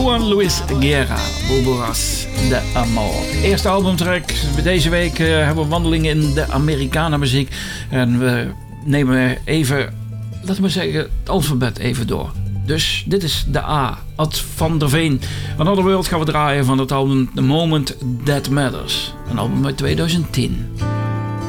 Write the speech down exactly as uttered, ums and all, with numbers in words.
Juan Luis Guerra, Burbujas de Amor. Eerste albumtrack. Deze week uh, hebben we wandelingen in de Americana-muziek. En we nemen even, laten we zeggen, het alfabet even door. Dus dit is de A, Ad van der Veen. Another World gaan we draaien van het album The Moment That Matters. Een album uit tweeduizend tien.